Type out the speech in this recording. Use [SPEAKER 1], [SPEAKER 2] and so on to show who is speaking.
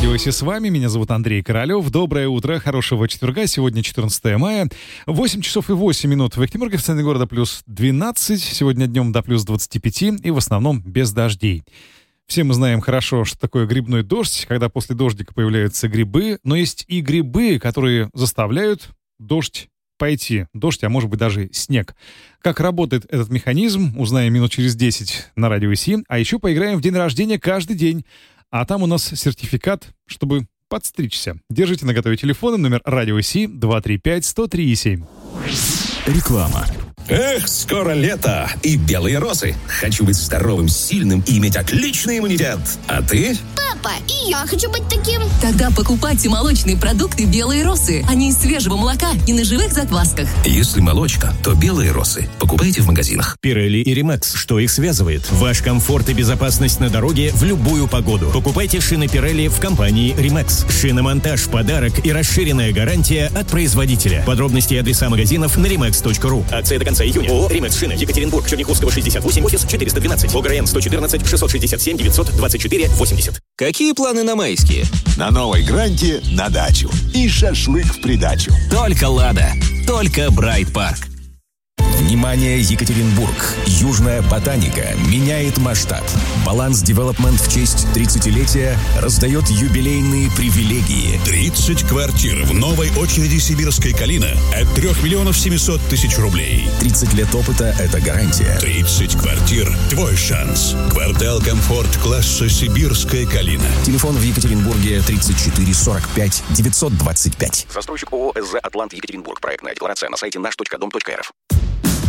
[SPEAKER 1] Радио Си с вами, меня зовут Андрей Королёв. Доброе утро, хорошего четверга, сегодня 14 мая, 8 часов и 8 минут в Екатеринбурге, в центре города плюс 12, сегодня днем до плюс 25 и в основном без дождей. Все мы знаем хорошо, что такое грибной дождь, когда после дождика появляются грибы, но есть и грибы, которые заставляют дождь пойти. Дождь, а может быть даже снег. Как работает этот механизм, узнаем минут через 10 на Радио Си, а еще поиграем в день рождения каждый день. А там у нас сертификат, чтобы подстричься. Держите наготове телефоны, номер Радио Си 235-103-7.
[SPEAKER 2] Реклама.
[SPEAKER 3] Эх, скоро лето и белые розы. Хочу быть здоровым, сильным и иметь отличный иммунитет. А ты?
[SPEAKER 4] Папа, и я хочу быть таким.
[SPEAKER 5] Тогда покупайте молочные продукты «Белые росы». Они из свежего молока и на живых заквасках.
[SPEAKER 3] Если молочка, то белые росы. Покупайте в магазинах.
[SPEAKER 2] Пирелли и Ремекс. Что их связывает? Ваш комфорт и безопасность на дороге в любую погоду. Покупайте шины Пирелли в компании Ремекс. Шиномонтаж, подарок и расширенная гарантия от производителя. Подробности и адреса магазинов на remex.ru. Акция до конца июня. ООО «Ремекс Шины». Екатеринбург, Черняховского, 68, офис 412. ОГРН 114 667 924 80.
[SPEAKER 6] Какие планы на майские?
[SPEAKER 7] На новой Гранте на дачу. И шашлык в придачу.
[SPEAKER 6] Только «Лада». Только «Брайт Парк».
[SPEAKER 8] Внимание, Екатеринбург! Южная ботаника меняет масштаб. Баланс Девелопмент в честь 30-летия раздает юбилейные привилегии.
[SPEAKER 9] 30 квартир в новой очереди «Сибирская калина» от 3 миллионов 700 тысяч рублей.
[SPEAKER 8] 30 лет опыта – это гарантия.
[SPEAKER 9] 30 квартир – твой шанс. Квартал «Комфорт» класса «Сибирская калина».
[SPEAKER 8] Телефон в Екатеринбурге 34 45 925.
[SPEAKER 10] Застройщик ООО «СЗ Атлант Екатеринбург». Проектная декларация на сайте наш.дом.рф.